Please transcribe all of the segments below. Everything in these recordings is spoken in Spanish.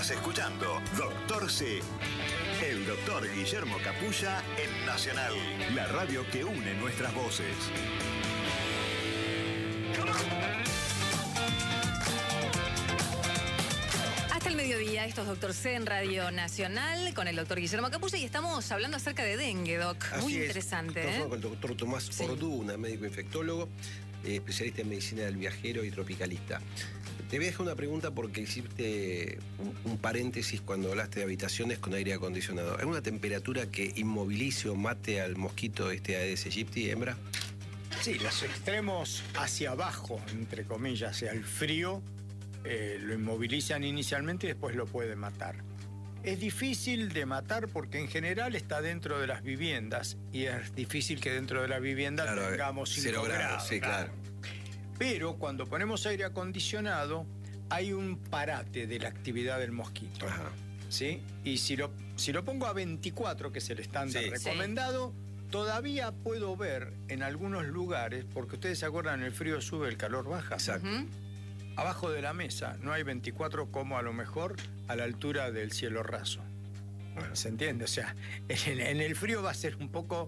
Estás escuchando Doctor C. El doctor Guillermo Capulla en Nacional, la radio que une nuestras voces. Hasta el mediodía, esto es Doctor C en Radio Nacional con el doctor Guillermo Capulla y estamos hablando acerca de dengue, Doc. Muy interesante. Estamos con el doctor Tomás Orduna, médico infectólogo, especialista en medicina del viajero y tropicalista. Te voy a dejar una pregunta porque hiciste un paréntesis cuando hablaste de habitaciones con aire acondicionado. ¿Hay una temperatura que inmovilice o mate al mosquito Aedes aegypti, hembra? Sí, los extremos hacia abajo, entre comillas, hacia el frío, lo inmovilizan inicialmente y después lo pueden matar. Es difícil de matar porque en general está dentro de las viviendas y es difícil que dentro de la vivienda tengamos 5 grados. Sí, claro. Pero cuando ponemos aire acondicionado hay un parate de la actividad del mosquito. Ajá. ¿Sí? Y si lo pongo a 24, que es el estándar recomendado, todavía puedo ver en algunos lugares, porque ustedes se acuerdan, el frío sube, el calor baja. Exacto. Abajo de la mesa no hay 24 como a lo mejor a la altura del cielo raso. ¿Se entiende? O sea, en el frío va a ser un poco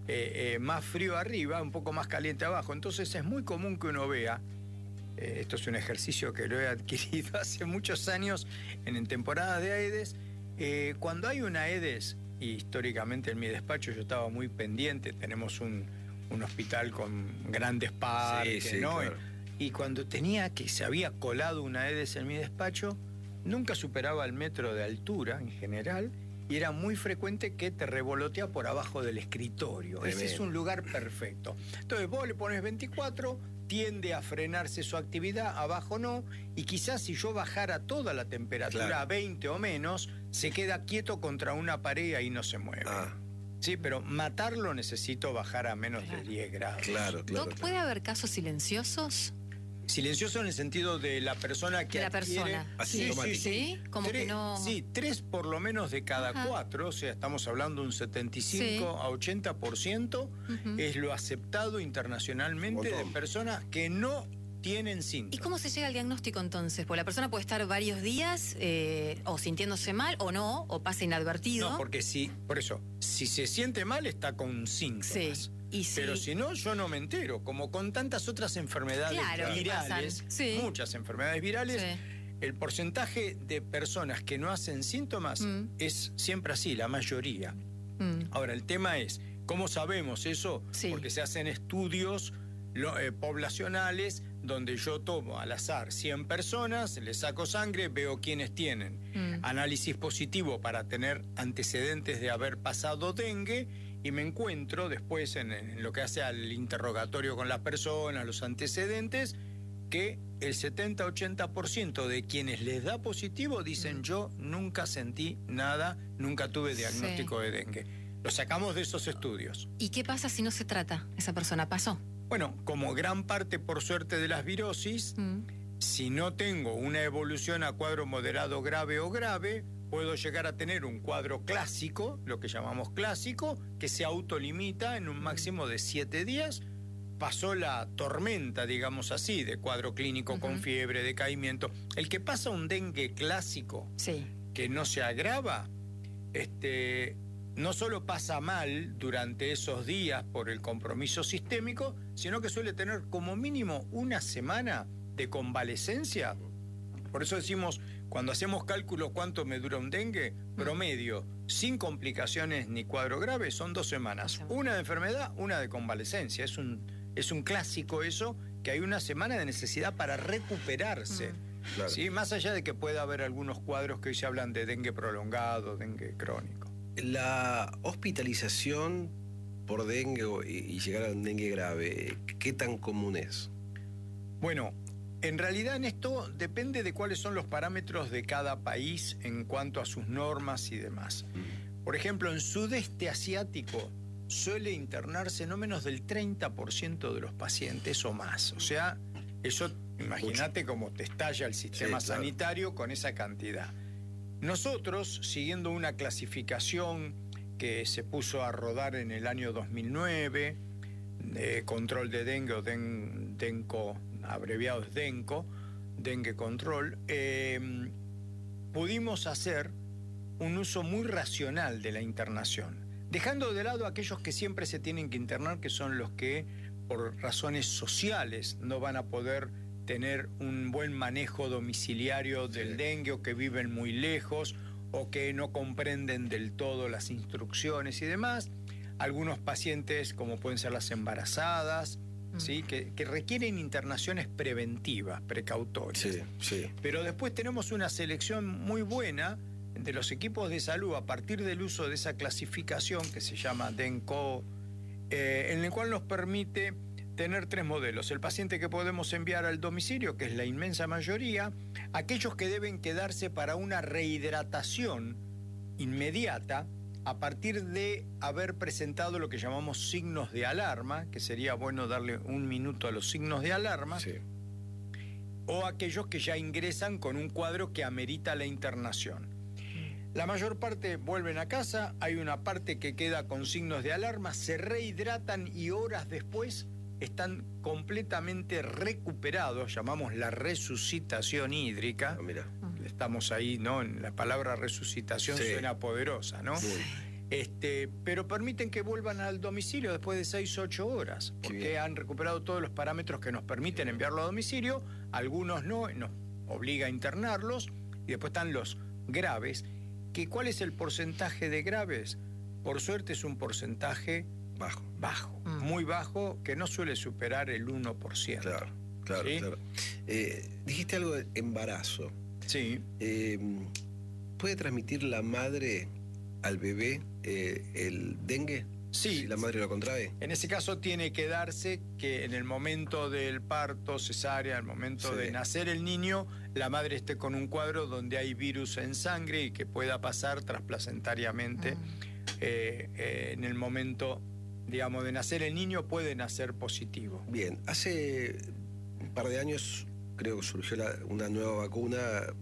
más frío arriba, un poco más caliente abajo. Entonces es muy común que uno vea, esto es un ejercicio que lo he adquirido hace muchos años en temporadas de Aedes, cuando hay un Aedes, y históricamente en mi despacho yo estaba muy pendiente, tenemos un hospital con grandes parques, ¿no? Claro. Y cuando se había colado una Aedes en mi despacho, nunca superaba el metro de altura en general, y era muy frecuente que te revolotea por abajo del escritorio. Ese es un lugar perfecto. Entonces vos le pones 24, tiende a frenarse su actividad, abajo no, y quizás si yo bajara toda la temperatura a 20 o menos, se queda quieto contra una pared y no se mueve. Sí, pero matarlo necesito bajar a menos de 10 grados. Claro. Doc, ¿puede haber casos silenciosos? Silencioso en el sentido de la persona que adquiere... Sí, como que no... Sí, 3 por lo menos de cada 4, o sea, estamos hablando de un 75 a 80%, es lo aceptado internacionalmente de personas que no tienen síntomas. ¿Y cómo se llega al diagnóstico entonces? Pues la persona puede estar varios días o sintiéndose mal o no, o pasa inadvertido. No, porque por eso, si se siente mal está con síntomas. Pero si no, yo no me entero. Como con tantas otras enfermedades virales, muchas enfermedades virales, el porcentaje de personas que no hacen síntomas es siempre así, la mayoría. Ahora, el tema es, ¿cómo sabemos eso? Porque se hacen estudios poblacionales donde yo tomo al azar 100 personas, les saco sangre, veo quiénes tienen análisis positivo para tener antecedentes de haber pasado dengue, y me encuentro después en lo que hace al interrogatorio con las personas, los antecedentes, que el 70-80% de quienes les da positivo dicen yo nunca sentí nada, nunca tuve diagnóstico de dengue. Lo sacamos de esos estudios. ¿Y qué pasa si no se trata? ¿Esa persona pasó? Bueno, como gran parte por suerte de las virosis, si no tengo una evolución a cuadro moderado grave o grave, puedo llegar a tener un cuadro clásico, lo que llamamos clásico, que se autolimita en un máximo de 7 días. Pasó la tormenta, digamos así, de cuadro clínico con fiebre, decaimiento. El que pasa un dengue clásico, que no se agrava, no solo pasa mal durante esos días por el compromiso sistémico, sino que suele tener como mínimo una semana de convalecencia. Por eso decimos, cuando hacemos cálculos cuánto me dura un dengue, promedio, sin complicaciones ni cuadro grave, son 2 semanas. Una de enfermedad, una de convalecencia. Es un clásico eso, que hay una semana de necesidad para recuperarse. ¿Sí? Más allá de que pueda haber algunos cuadros que hoy se hablan de dengue prolongado, dengue crónico. La hospitalización por dengue y llegar a un dengue grave, ¿qué tan común es? Bueno, en realidad en esto depende de cuáles son los parámetros de cada país en cuanto a sus normas y demás. Por ejemplo, en sudeste asiático suele internarse no menos del 30% de los pacientes o más. O sea, eso, imagínate cómo te estalla el sistema sanitario con esa cantidad. Nosotros, siguiendo una clasificación que se puso a rodar en el año 2009, de control de dengue o denco, abreviado es DENCO, dengue control, pudimos hacer un uso muy racional de la internación, dejando de lado a aquellos que siempre se tienen que internar, que son los que por razones sociales no van a poder tener un buen manejo domiciliario del dengue, o que viven muy lejos, o que no comprenden del todo las instrucciones y demás. Algunos pacientes, como pueden ser las embarazadas, ¿sí? que requieren internaciones preventivas, precautorias. Pero después tenemos una selección muy buena de los equipos de salud a partir del uso de esa clasificación que se llama DENCO, en el cual nos permite tener 3 modelos. El paciente que podemos enviar al domicilio, que es la inmensa mayoría, aquellos que deben quedarse para una rehidratación inmediata a partir de haber presentado lo que llamamos signos de alarma, que sería bueno darle un minuto a los signos de alarma, o aquellos que ya ingresan con un cuadro que amerita la internación. La mayor parte vuelven a casa, hay una parte que queda con signos de alarma, se rehidratan y horas después están completamente recuperados, llamamos la resucitación hídrica. Estamos ahí, ¿no? La palabra resucitación suena poderosa, ¿no? Pero permiten que vuelvan al domicilio después de 6-8 horas, porque han recuperado todos los parámetros que nos permiten enviarlo a domicilio, algunos no, nos obliga a internarlos, y después están los graves. ¿Cuál es el porcentaje de graves? Por suerte es un porcentaje bajo, muy bajo, que no suele superar el 1%. Claro. Dijiste algo de embarazo. Sí. ¿Puede transmitir la madre al bebé el dengue? Sí. Si la madre lo contrae. En ese caso tiene que darse que en el momento del parto, cesárea, al momento de nacer el niño, la madre esté con un cuadro donde hay virus en sangre y que pueda pasar trasplacentariamente. En el momento, digamos, de nacer el niño, puede nacer positivo. Bien, hace un par de años creo que surgió una nueva vacuna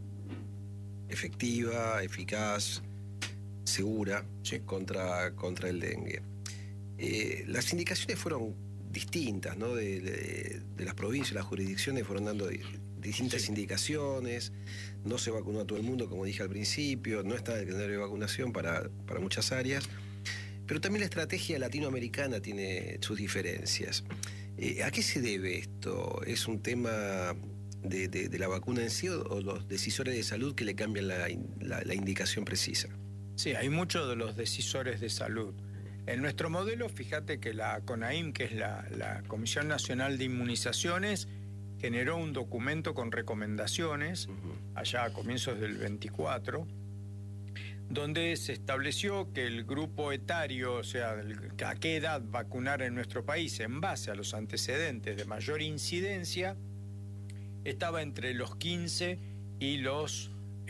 efectiva, eficaz, segura, contra el dengue. Las indicaciones fueron distintas, ¿no? De las provincias, las jurisdicciones fueron dando distintas indicaciones. No se vacunó a todo el mundo, como dije al principio, no está en el calendario de vacunación para muchas áreas. Pero también la estrategia latinoamericana tiene sus diferencias. ¿A qué se debe esto? ¿Es un tema de la vacuna en sí o los decisores de salud que le cambian la indicación precisa? Sí, hay muchos de los decisores de salud. En nuestro modelo, fíjate que la CONAIM, que es la Comisión Nacional de Inmunizaciones, generó un documento con recomendaciones, allá a comienzos del 24, donde se estableció que el grupo etario, o sea, a qué edad vacunar en nuestro país en base a los antecedentes de mayor incidencia, estaba entre los 15 y los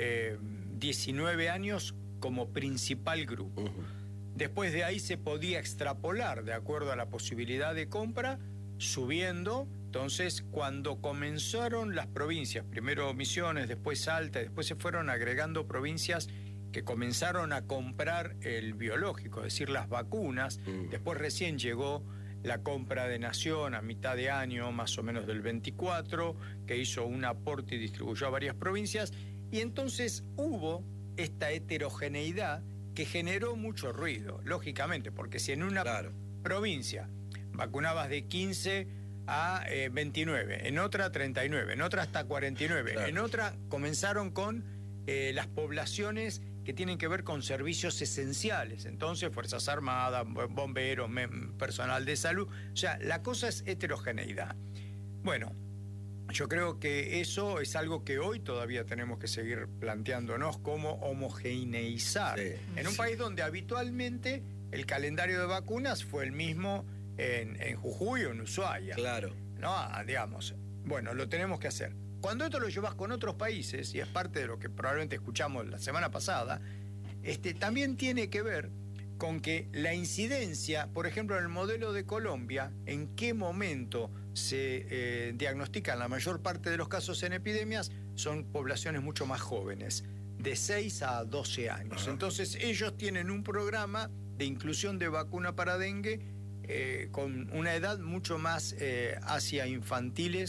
19 años como principal grupo. Después de ahí se podía extrapolar de acuerdo a la posibilidad de compra, subiendo. Entonces, cuando comenzaron las provincias, primero Misiones, después Salta, después se fueron agregando provincias que comenzaron a comprar el biológico, es decir, las vacunas. Después recién llegó la compra de Nación a mitad de año, más o menos del 24, que hizo un aporte y distribuyó a varias provincias. Y entonces hubo esta heterogeneidad que generó mucho ruido, lógicamente, porque si en una provincia vacunabas de 15 a 29, en otra 39, en otra hasta 49, en otra comenzaron con las poblaciones que tienen que ver con servicios esenciales, entonces Fuerzas Armadas, bomberos, personal de salud, o sea, la cosa es heterogeneidad. Bueno, yo creo que eso es algo que hoy todavía tenemos que seguir planteándonos, cómo homogeneizar. En un país donde habitualmente el calendario de vacunas fue el mismo en Jujuy o en Ushuaia. ¿No? Digamos, bueno, lo tenemos que hacer. Cuando esto lo llevas con otros países, y es parte de lo que probablemente escuchamos la semana pasada, también tiene que ver con que la incidencia, por ejemplo, en el modelo de Colombia, en qué momento se diagnostican la mayor parte de los casos en epidemias, son poblaciones mucho más jóvenes, de 6 a 12 años. Entonces ellos tienen un programa de inclusión de vacuna para dengue con una edad mucho más hacia infantiles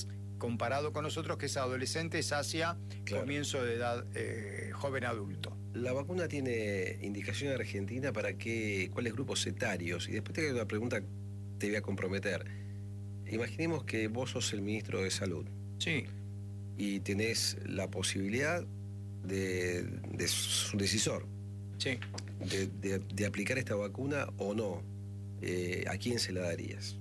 comparado con nosotros, que es adolescentes hacia comienzo de edad joven adulto. ¿La vacuna tiene indicación argentina para cuáles grupos etarios? Y después te hago una pregunta que te voy a comprometer. Imaginemos que vos sos el ministro de Salud. Sí. Y tenés la posibilidad de un decisor. Sí. De aplicar esta vacuna o no. ¿A quién se la darías?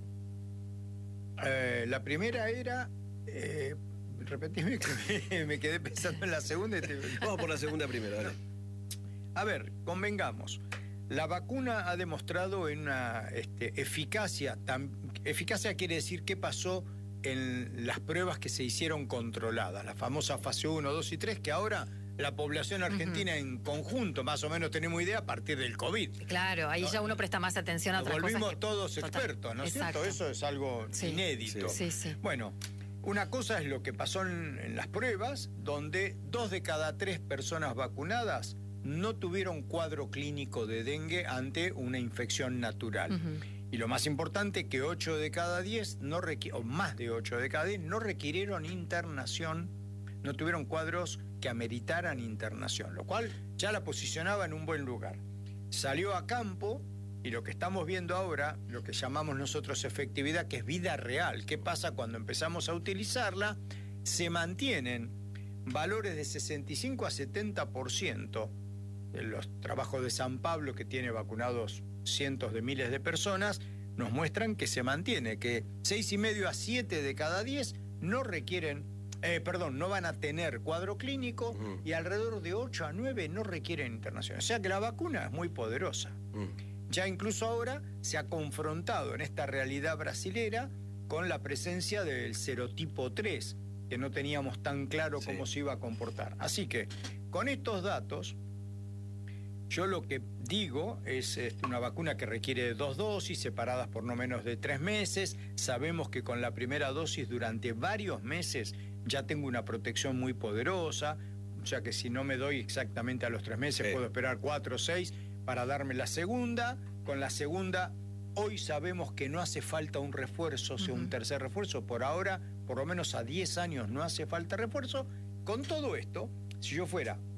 La primera era... repetime que me quedé pensando en la segunda. Vamos por la segunda primero, dale. A ver, convengamos. La vacuna ha demostrado en una eficacia. Eficacia quiere decir qué pasó en las pruebas que se hicieron controladas, la famosa fase 1, 2 y 3, que ahora la población argentina en conjunto, más o menos tenemos idea a partir del COVID. Claro, ahí ya uno presta más atención a otras cosas. Volvimos todos expertos, ¿no es cierto? Eso es algo inédito. Sí. Bueno, una cosa es lo que pasó en las pruebas, donde 2 de cada 3 personas vacunadas no tuvieron cuadro clínico de dengue ante una infección natural. Y lo más importante, que 8 de cada 10, o más de 8 de cada 10, no requirieron internación, no tuvieron cuadros que ameritaran internación, lo cual ya la posicionaba en un buen lugar. Salió a campo, y lo que estamos viendo ahora, lo que llamamos nosotros efectividad, que es vida real. ¿Qué pasa cuando empezamos a utilizarla? Se mantienen valores de 65 a 70%. Los trabajos de San Pablo, que tiene vacunados cientos de miles de personas, nos muestran que se mantiene, que 6,5 a 7 de cada 10 no van a tener cuadro clínico, y alrededor de 8 a 9 no requieren internación. O sea que la vacuna es muy poderosa. Ya incluso ahora se ha confrontado en esta realidad brasilera con la presencia del serotipo 3, que no teníamos tan claro cómo se iba a comportar. Así que, con estos datos, yo lo que digo es una vacuna que requiere 2 dosis separadas por no menos de 3 meses. Sabemos que con la primera dosis durante varios meses ya tengo una protección muy poderosa, o sea que si no me doy exactamente a los 3 meses, puedo esperar 4 o 6 para darme la segunda. Con la segunda, hoy sabemos que no hace falta un refuerzo, o sea, un tercer refuerzo. Por ahora, por lo menos a 10 años no hace falta refuerzo. Con todo esto, si yo fuera